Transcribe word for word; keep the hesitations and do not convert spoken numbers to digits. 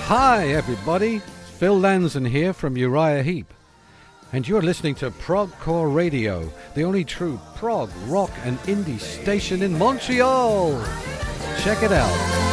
Hi everybody, Phil Lanson here from Uriah Heep, and you're listening to Progcore Radio, the only true prog, rock and indie station in Montreal. Check it out.